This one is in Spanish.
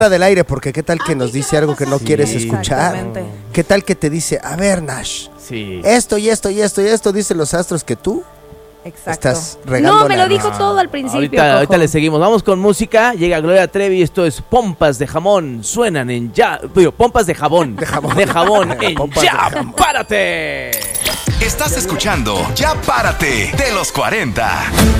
del aire, porque qué tal que nos dice algo que no quieres escuchar. Qué tal que te dice, a ver, Nash, esto y esto y esto y esto dicen los astros que tú estás regando. No, me lo dijo todo al principio. Ahorita le seguimos. Vamos con música. Llega Gloria Trevi. Esto es Pompas de Jamón. Suenan en ya. Pompas de jabón. De jabón en Ya Párate. Estás escuchando Ya Párate de los 40.